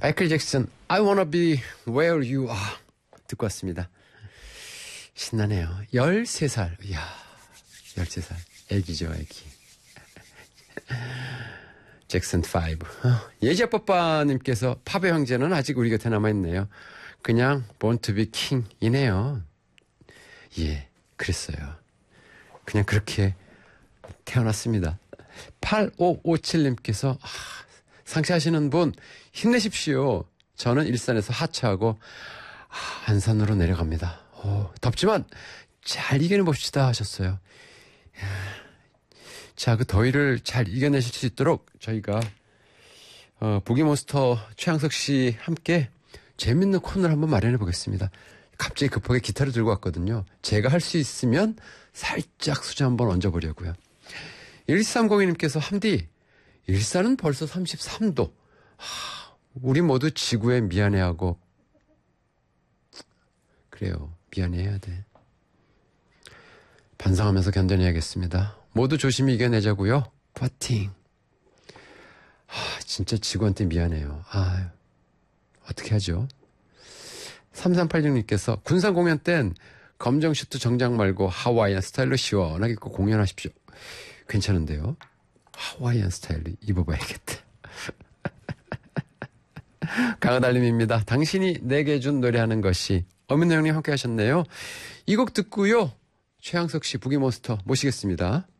마이클 잭슨 I wanna be where you are 듣고 왔습니다. 신나네요. 13살. 이야, 13살. 애기죠, 애기. 잭슨 5. 예지아빠빠님께서 팝의 형제는 아직 우리 곁에 남아있네요. 그냥 born to be king 이네요. 예, 그랬어요. 그냥 그렇게 태어났습니다. 8557님께서 상쾌하시는 분 힘내십시오. 저는 일산에서 하차하고 안산으로 내려갑니다. 덥지만 잘 이겨내봅시다 하셨어요. 자, 그 더위를 잘 이겨내실 수 있도록 저희가 부기몬스터 최양석 씨 함께 재밌는 코너를 한번 마련해 보겠습니다. 갑자기 급하게 기타를 들고 왔거든요. 제가 할 수 있으면 살짝 수저 한번 얹어보려고요. 1302님께서 함디 일산은 벌써 33도. 우리 모두 지구에 미안해하고 그래요. 미안해해야 돼. 반성하면서 견뎌내야겠습니다. 모두 조심히 이겨내자고요. 파이팅. 진짜 지구한테 미안해요. 어떻게 하죠? 3386님께서 군산 공연 땐 검정 슈트 정장 말고 하와이안 스타일로 시원하게 입고 공연하십시오. 괜찮은데요? 하와이안 스타일로 입어봐야겠다. 강하달님입니다. 당신이 내게 준 노래하는 것이. 어민호 형님 함께 하셨네요. 이 곡 듣고요. 최양석 씨 부기몬스터 모시겠습니다.